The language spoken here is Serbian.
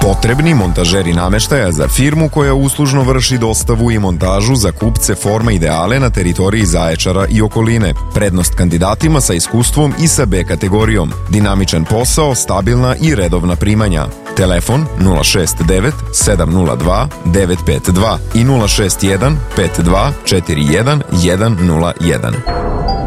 Potrebni montažeri nameštaja za firmu koja uslužno vrši dostavu i montažu za kupce Forma Ideale na teritoriji Zaječara i okoline. Prednost kandidatima sa iskustvom i sa B kategorijom. Dinamičan posao, stabilna i redovna primanja. Telefon 069 702 952 i 061 52 41 101.